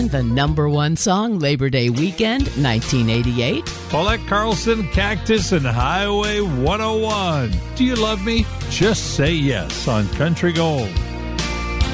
the number one song Labor Day weekend, 1988. Paulette Carlson, Cactus, and Highway 101. Do you love me? Just say yes on Country Gold.